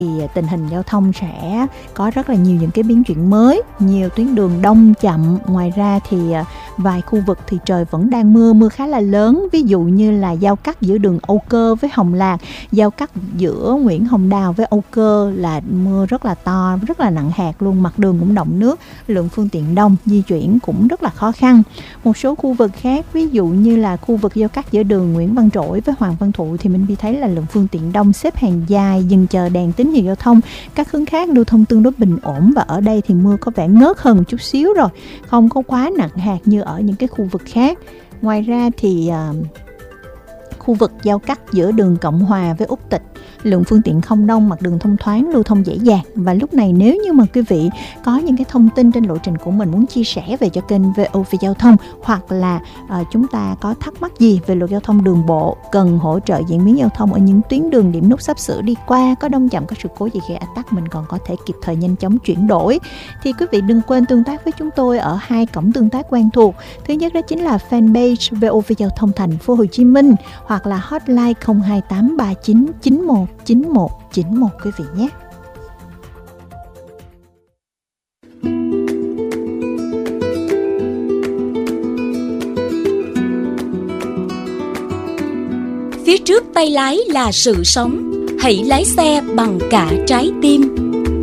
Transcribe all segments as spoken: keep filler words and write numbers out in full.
thì tình hình giao thông sẽ có rất là nhiều những cái biến chuyển mới, nhiều tuyến đường đông chậm. Ngoài ra thì vài khu vực thì trời vẫn đang mưa, mưa khá là lớn. Ví dụ như là giao cắt giữa đường Âu Cơ với Hồng Lạc, giao cắt giữa Nguyễn Hồng Đào với Âu Cơ là mưa rất là to, rất là nặng hạt luôn. Mặt đường cũng đọng nước, lượng phương tiện đông, di chuyển cũng rất là khó khăn. Một số khu vực khác, ví dụ như là khu vực giao cắt giữa đường Nguyễn Văn Trỗi với Hoàng Văn Thụ thì mình thấy là lượng phương tiện đông, xếp hàng dài, dừng chờ đèn tín hiệu giao thông. Các hướng khác lưu thông tương đối bình ổn, và ở đây thì mưa có vẻ ngớt hơn một chút xíu rồi, không có quá nặng hạt như ở những cái khu vực khác. Ngoài ra thì uh, khu vực giao cắt giữa đường Cộng Hòa với Úc Tịch, lượng phương tiện không đông, mặt đường thông thoáng, lưu thông dễ dàng. Và lúc này nếu như mà quý vị có những cái thông tin trên lộ trình của mình muốn chia sẻ về cho kênh vê o vê Giao thông, hoặc là uh, chúng ta có thắc mắc gì về luật giao thông đường bộ, cần hỗ trợ diễn biến giao thông ở những tuyến đường điểm nút sắp sửa đi qua, có đông chậm, có sự cố gì gây ách tắc, mình còn có thể kịp thời nhanh chóng chuyển đổi, thì quý vị đừng quên tương tác với chúng tôi ở hai cổng tương tác quen thuộc. Thứ nhất đó chính là fanpage vê o vê Giao thông Thành phố Hồ Chí Minh, hoặc là hotline không hai tám ba chín chín một chín một chín một quý vị nhé. Phía trước tay lái là sự sống, hãy lái xe bằng cả trái tim.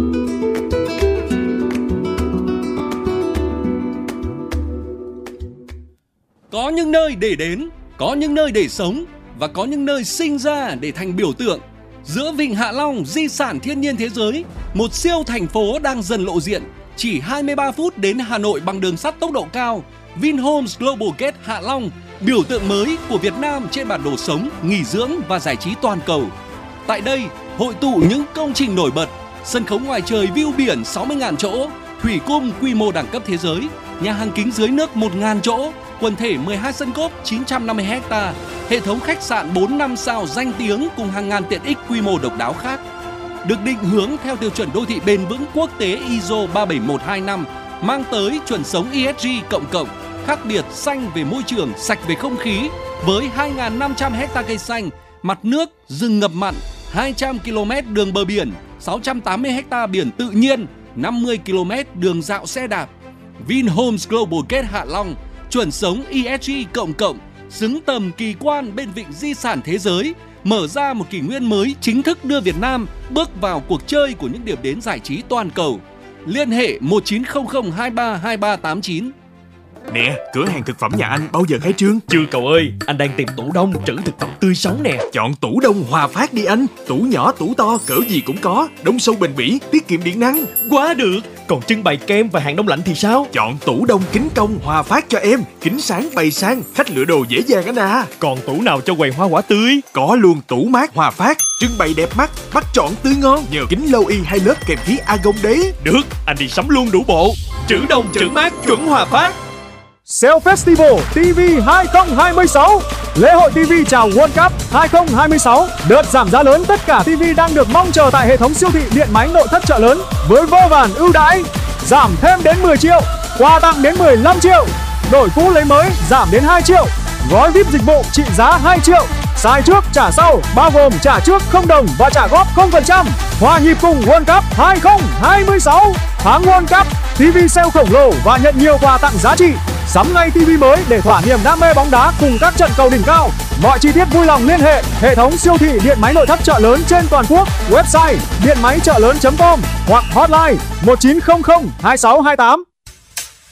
Có những nơi để đến, có những nơi để sống, và có những nơi sinh ra để thành biểu tượng. Giữa Vịnh Hạ Long, di sản thiên nhiên thế giới, một siêu thành phố đang dần lộ diện. Chỉ hai mươi ba phút đến Hà Nội bằng đường sắt tốc độ cao. Vinhomes Global Gate Hạ Long, biểu tượng mới của Việt Nam trên bản đồ sống, nghỉ dưỡng và giải trí toàn cầu. Tại đây, hội tụ những công trình nổi bật, sân khấu ngoài trời view biển sáu mươi nghìn chỗ, thủy cung quy mô đẳng cấp thế giới, nhà hàng kính dưới nước một nghìn chỗ, quần thể mười hai sân golf chín trăm năm mươi héc ta, hệ thống khách sạn bốn năm sao danh tiếng cùng hàng ngàn tiện ích quy mô độc đáo khác. Được định hướng theo tiêu chuẩn đô thị bền vững quốc tế i ét o ba bảy một hai năm, mang tới chuẩn sống e ét giê cộng cộng, khác biệt xanh về môi trường, sạch về không khí, với hai nghìn năm trăm héc ta cây xanh, mặt nước, rừng ngập mặn, hai trăm ki lô mét đường bờ biển, sáu trăm tám mươi héc ta biển tự nhiên, năm mươi ki lô mét đường dạo xe đạp. Vinhomes Global Gate Hạ Long, chuẩn sống e ét giê cộng cộng, xứng tầm kỳ quan bên vịnh di sản thế giới, mở ra một kỷ nguyên mới, chính thức đưa Việt Nam bước vào cuộc chơi của những điểm đến giải trí toàn cầu. Liên hệ một chín không không hai ba hai ba tám chín. Nè, cửa hàng thực phẩm nhà anh bao giờ khai trương? Chưa cậu ơi, anh đang tìm tủ đông trữ thực phẩm tươi sống nè. Chọn tủ đông Hòa Phát đi anh. Tủ nhỏ, tủ to, cỡ gì cũng có. Đông sâu bền bỉ, tiết kiệm điện năng. Quá được. Còn trưng bày kem và hàng đông lạnh thì sao? Chọn tủ đông kính công Hòa Phát cho em. Kính sáng bày sang, khách lựa đồ dễ dàng anh à. Còn tủ nào cho quầy hoa quả tươi? Có luôn tủ mát Hòa Phát, trưng bày đẹp mắt, bắt chọn tươi ngon. Nhờ kính lâu y hai lớp kèm khí argon đấy. Được, anh đi sắm luôn đủ bộ. Trữ đông trữ mát chuẩn Hòa Phát. Sale Festival ti vi hai không hai sáu. Lễ hội ti vi chào World Cup hai không hai sáu. Đợt giảm giá lớn tất cả ti vi đang được mong chờ tại hệ thống siêu thị điện máy nội thất chợ lớn với vô vàn ưu đãi. Giảm thêm đến mười triệu, quà tặng đến mười lăm triệu. Đổi cũ lấy mới giảm đến hai triệu. Gói vi ai pi dịch vụ trị giá hai triệu. Xài trước trả sau, bao gồm trả trước không đồng và trả góp không phần trăm. Hòa nhịp cùng World Cup hai không hai sáu. Tháng World Cup, ti vi sale khổng lồ và nhận nhiều quà tặng giá trị. Sắm ngay ti vi mới để thỏa niềm đam mê bóng đá cùng các trận cầu đỉnh cao. Mọi chi tiết vui lòng liên hệ hệ thống siêu thị điện máy nội thất chợ lớn trên toàn quốc, website điện máy chợ lớn chấm com hoặc hotline một chín không không hai sáu hai tám.